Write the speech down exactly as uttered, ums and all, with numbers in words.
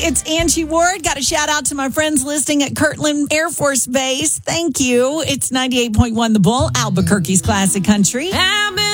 It's Angie Ward. Got a shout out to my friends listening at Kirtland Air Force Base. Thank you. It's ninety-eight point one The Bull, Albuquerque's classic country.